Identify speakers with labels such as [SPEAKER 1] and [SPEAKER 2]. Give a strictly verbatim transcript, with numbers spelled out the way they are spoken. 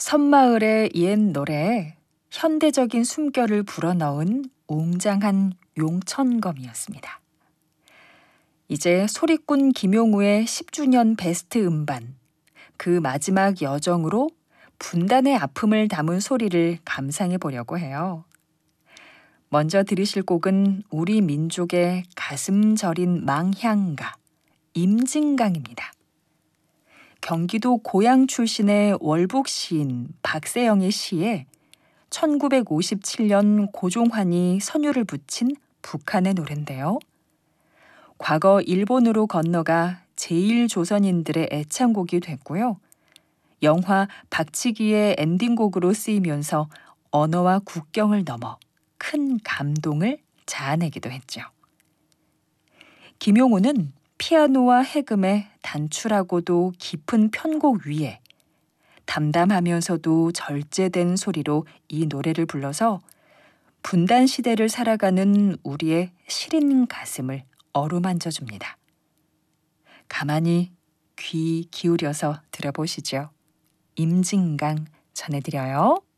[SPEAKER 1] 섬마을의 옛 노래에 현대적인 숨결을 불어넣은 웅장한 용천검이었습니다. 이제 소리꾼 김용우의 십 주년 베스트 음반, 그 마지막 여정으로 분단의 아픔을 담은 소리를 감상해 보려고 해요. 먼저 들으실 곡은 우리 민족의 가슴 저린 망향가, 임진강입니다. 경기도 고양 출신의 월북 시인 박세영의 시에 천구백오십칠 년 고종환이 선율을 붙인 북한의 노래인데요. 과거 일본으로 건너가 제일 조선인들의 애창곡이 됐고요. 영화 박치기의 엔딩곡으로 쓰이면서 언어와 국경을 넘어 큰 감동을 자아내기도 했죠. 김용우는 피아노와 해금의 단출하고도 깊은 편곡 위에 담담하면서도 절제된 소리로 이 노래를 불러서 분단 시대를 살아가는 우리의 시린 가슴을 어루만져 줍니다. 가만히 귀 기울여서 들어보시죠. 임진강 전해드려요.